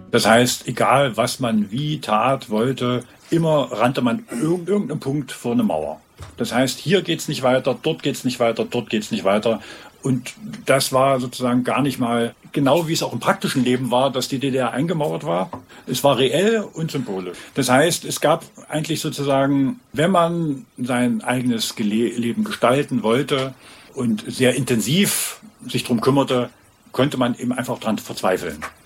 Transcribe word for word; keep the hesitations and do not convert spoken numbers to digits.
Das heißt, egal was man wie tat, wollte, immer rannte man irg- irgendeinem Punkt vor eine Mauer. Das heißt, hier geht's nicht weiter, dort geht's nicht weiter, dort geht's nicht weiter. Und das war sozusagen gar nicht mal genau, wie es auch im praktischen Leben war, dass die D D R eingemauert war. Es war reell und symbolisch. Das heißt, es gab eigentlich sozusagen, wenn man sein eigenes Gele- Leben gestalten wollte und sehr intensiv sich drum kümmerte, konnte man eben einfach dran verzweifeln.